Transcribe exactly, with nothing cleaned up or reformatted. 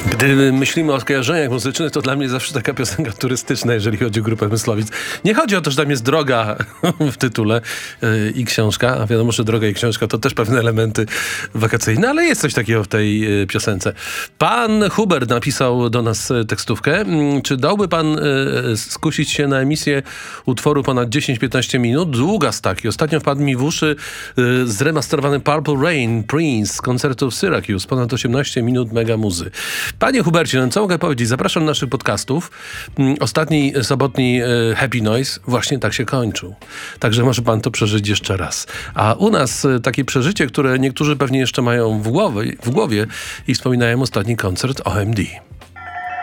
Gdy myślimy o skojarzeniach muzycznych, to dla mnie zawsze taka piosenka turystyczna, jeżeli chodzi o grupę Myslowic. Nie chodzi o to, że tam jest droga w tytule yy, i książka, a wiadomo, że droga i książka to też pewne elementy wakacyjne, ale jest coś takiego w tej yy, piosence. Pan Hubert napisał do nas yy, tekstówkę. Yy, czy dałby pan yy, skusić się na emisję utworu ponad dziesięć piętnaście minut? Długa staki. Ostatnio wpadł mi w uszy yy, zremasterowany Purple Rain Prince z koncertu w Syracuse. Ponad osiemnaście minut mega muzy. Panie Hubercie, no co mogę powiedzieć? Zapraszam do naszych podcastów. Ostatni sobotni e, Happy Noise właśnie tak się kończył. Także może pan to przeżyć jeszcze raz. A u nas e, takie przeżycie, które niektórzy pewnie jeszcze mają w głowie, w głowie i wspominają ostatni koncert O M D.